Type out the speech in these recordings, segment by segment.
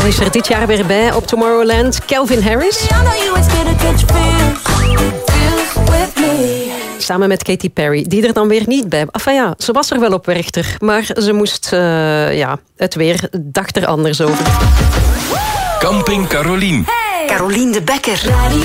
Hij is er dit jaar weer bij op Tomorrowland. Calvin Harris. Samen met Katy Perry, die er dan weer niet bij. Enfin ja, ze was er wel op Werchter, maar ze moest het weer dacht er anders over. Camping Carolien. Hey. Carolien de Bekker.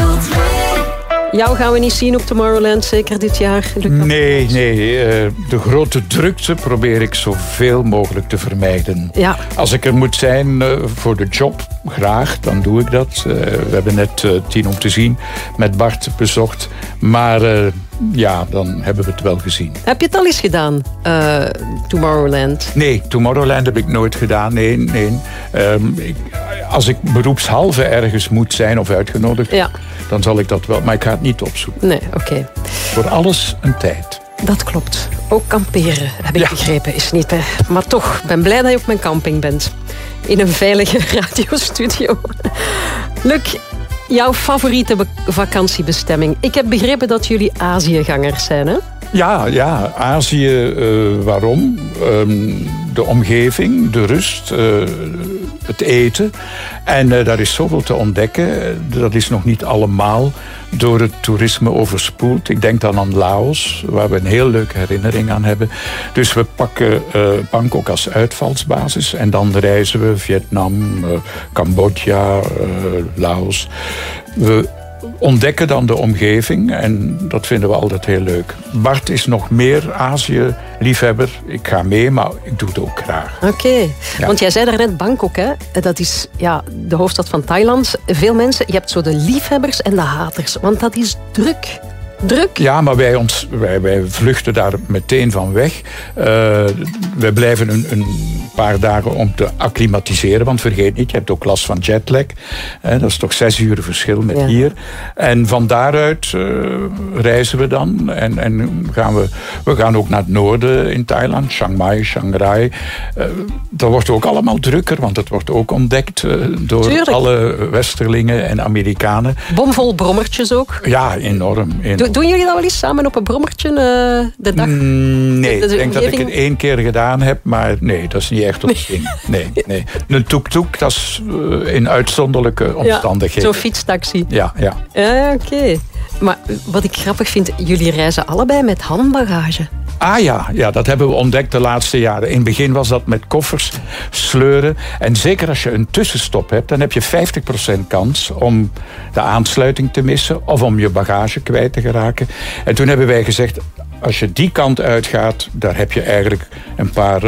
Jou gaan we niet zien op Tomorrowland, zeker dit jaar? Nee. De grote drukte probeer ik zoveel mogelijk te vermijden. Ja. Als ik er moet zijn voor de job, graag, dan doe ik dat. We hebben net 10 om te zien met Bart bezocht. Maar dan hebben we het wel gezien. Heb je het al eens gedaan, Tomorrowland? Nee, Tomorrowland heb ik nooit gedaan. Nee. Als ik beroepshalve ergens moet zijn of uitgenodigd, dan zal ik dat wel. Maar ik ga het niet opzoeken. Nee, oké. Voor alles een tijd. Dat klopt. Ook kamperen, heb ik begrepen, is niet. Maar toch, ik ben blij dat je op mijn camping bent. In een veilige radiostudio. Luc, jouw favoriete vakantiebestemming. Ik heb begrepen dat jullie Aziëgangers zijn, hè? Ja, Azië, waarom? De omgeving, de rust, het eten. En daar is zoveel te ontdekken. Dat is nog niet allemaal door het toerisme overspoeld. Ik denk dan aan Laos, waar we een heel leuke herinnering aan hebben. Dus we pakken Bangkok als uitvalsbasis. En dan reizen we Vietnam, Cambodja, Laos. We ontdekken dan de omgeving en dat vinden we altijd heel leuk. Bart is nog meer Azië-liefhebber. Ik ga mee, maar ik doe het ook graag. Oké. Want jij zei daarnet Bangkok, hè? Dat is de hoofdstad van Thailand. Veel mensen, je hebt zo de liefhebbers en de haters, want dat is druk. Ja, maar wij vluchten daar meteen van weg. Wij blijven een paar dagen om te acclimatiseren. Want vergeet niet, je hebt ook last van jetlag. Dat is toch 6 uur verschil met hier. En van daaruit reizen we dan. En we gaan ook naar het noorden in Thailand. Chiang Mai, Chiang Rai. Dat wordt ook allemaal drukker. Want het wordt ook ontdekt door alle Westerlingen en Amerikanen. Bomvol brommertjes ook? Ja, enorm. Doen jullie dat wel eens samen op een brommertje de dag? Nee, ik denk dat ik het 1 keer gedaan heb, maar nee, dat is niet echt ons ding. Nee. Een tuk-tuk, dat is in uitzonderlijke omstandigheden. Zo'n fietstaxi. Ja. Oké. Maar wat ik grappig vind, jullie reizen allebei met handbagage. Ja, dat hebben we ontdekt de laatste jaren. In het begin was dat met koffers, sleuren. En zeker als je een tussenstop hebt, dan heb je 50% kans om de aansluiting te missen of om je bagage kwijt te geraken. En toen hebben wij gezegd, als je die kant uitgaat, daar heb je eigenlijk een paar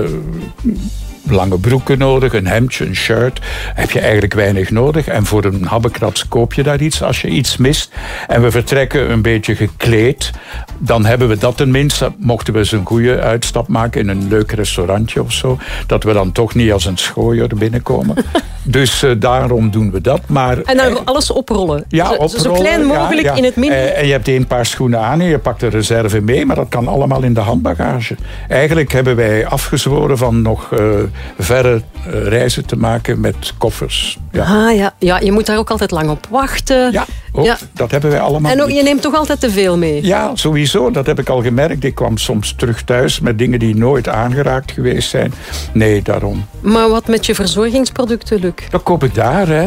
lange broeken nodig, een hemdje, een shirt. Heb je eigenlijk weinig nodig. En voor een habbekrats koop je daar iets als je iets mist. En we vertrekken een beetje gekleed. Dan hebben we dat tenminste. Mochten we eens een goede uitstap maken in een leuk restaurantje of zo. Dat we dan toch niet als een schooier binnenkomen. Dus daarom doen we dat. Maar, en dan alles oprollen. Ja, oprollen. Zo klein mogelijk in het midden. En je hebt 1 paar schoenen aan en je pakt de reserve mee. Maar dat kan allemaal in de handbagage. Eigenlijk hebben wij afgezworen van nog verre reizen te maken met koffers. Ja, je moet daar ook altijd lang op wachten. Ja, dat hebben wij allemaal. En ook, je neemt toch altijd te veel mee? Ja, sowieso. Dat heb ik al gemerkt. Ik kwam soms terug thuis met dingen die nooit aangeraakt geweest zijn. Nee, daarom. Maar wat met je verzorgingsproducten, Luc? Dat koop ik daar, hè.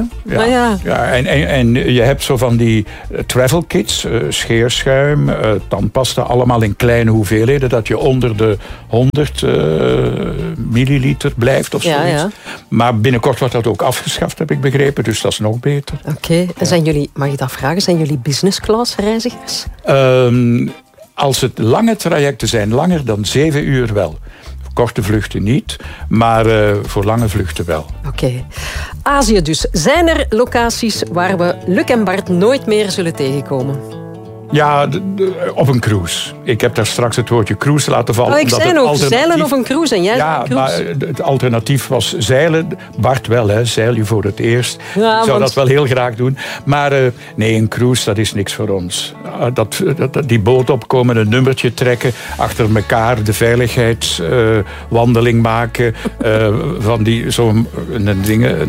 En je hebt zo van die travel kits, scheerschuim, tandpasta, allemaal in kleine hoeveelheden, dat je onder de 100 milliliter blijft of zoiets. Ja. Maar binnenkort wordt dat ook afgeschaft, heb ik begrepen, dus dat is nog beter. Oké. En zijn jullie, mag je dat vragen, zijn jullie business class reizigers? Als het lange trajecten zijn, langer dan 7 uur wel. Korte vluchten niet, maar voor lange vluchten wel. Oké. Azië dus. Zijn er locaties waar we Luc en Bart nooit meer zullen tegenkomen? Ja, op een cruise. Ik heb daar straks het woordje cruise laten vallen. Ik zei nog, zeilen of een cruise en jij ja, een cruise. Maar het alternatief was zeilen. Bart wel, hè, zeil je voor het eerst. Ja, ik zou dat wel heel graag doen. Maar nee, een cruise, dat is niks voor ons. Die boot opkomen, een nummertje trekken, achter elkaar de veiligheidswandeling maken, van die zo'n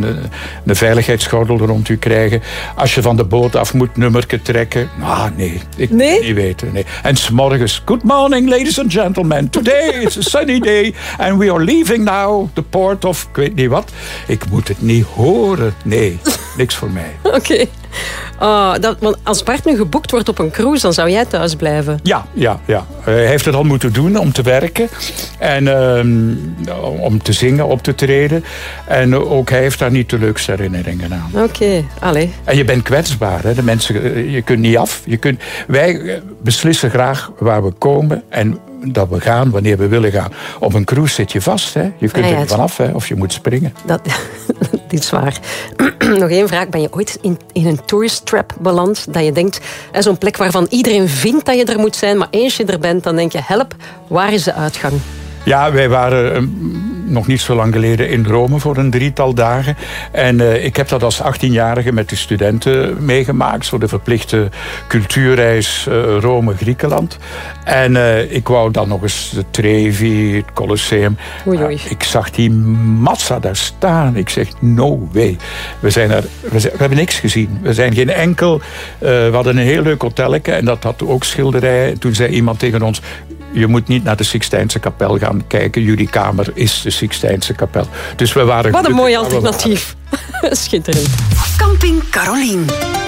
een veiligheidsgordel rond u krijgen. Als je van de boot af moet, nummertje trekken. Nee. Ik moet het niet weten. Nee. En 's morgens, good morning ladies and gentlemen. Today is a sunny day. And we are leaving now the port of... Ik weet niet wat. Ik moet het niet horen. Nee, niks voor mij. Oké. Want als Bart nu geboekt wordt op een cruise, dan zou jij thuis blijven. Ja. Hij heeft het al moeten doen om te werken. En om te zingen, op te treden. En ook hij heeft daar niet de leukste herinneringen aan. Oké, allee. En je bent kwetsbaar. Hè? De mensen, je kunt niet af. Wij beslissen graag waar we komen en dat we gaan wanneer we willen gaan. Op een cruise zit je vast. Hè? Je kunt er vanaf, hè? Of je moet springen. Dat is waar. Nog één vraag. Ben je ooit in een tourist trap beland? Dat je denkt, zo'n plek waarvan iedereen vindt dat je er moet zijn, maar eens je er bent, dan denk je, help, waar is de uitgang? Ja, wij waren nog niet zo lang geleden in Rome voor een 3-tal dagen. En ik heb dat als 18-jarige met de studenten meegemaakt. Zo de verplichte cultuurreis Rome-Griekenland. En ik wou dan nog eens de Trevi, het Colosseum. Oei. Ik zag die massa daar staan. Ik zeg, no way. We hebben niks gezien. We zijn geen enkel... we hadden een heel leuk hotelletje en dat had ook schilderijen. Toen zei iemand tegen ons... Je moet niet naar de Sixtijnse kapel gaan kijken. Jullie kamer is de Sixtijnse kapel. Dus we waren... Wat een mooi alternatief. Schitterend. Camping Carolien.